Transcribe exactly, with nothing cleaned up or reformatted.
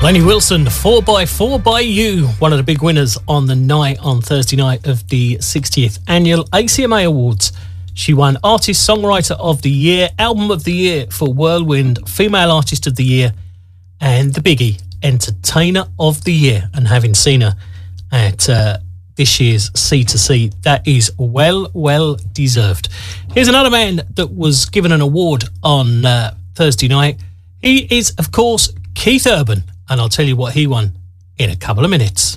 Lainey Wilson, four by four by You, one of the big winners on the night on Thursday night of the sixtieth Annual A C M A Awards. She won Artist Songwriter of the Year, Album of the Year for Whirlwind, Female Artist of the Year, and the biggie, Entertainer of the Year. And having seen her at uh, this year's C to C, that is well, well deserved. Here's another man that was given an award on uh, Thursday night. He is, of course, Keith Urban. And I'll tell you what he won in a couple of minutes.